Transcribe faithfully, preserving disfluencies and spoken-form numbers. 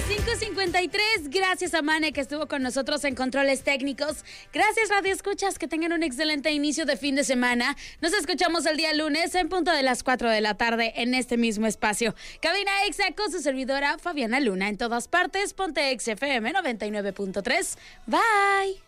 cinco cincuenta y tres, gracias a Mane que estuvo con nosotros en controles técnicos. Gracias, Radio Escuchas, que tengan un excelente inicio de fin de semana. Nos escuchamos el día lunes en punto de las cuatro de la tarde en este mismo espacio. Cabina Exa con su servidora Fabiana Luna. En todas partes, ponte Exa F M noventa y nueve punto tres. Bye.